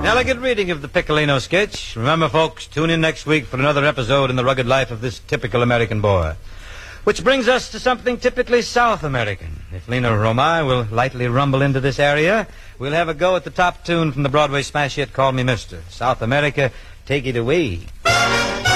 Elegant reading of the Piccolino sketch. Remember, folks, tune in next week for another episode in the rugged life of this typical American boy. Which brings us to something typically South American. If Lena Romay will lightly rumble into this area, we'll have a go at the top tune from the Broadway smash hit Call Me Mister. South America, take it away.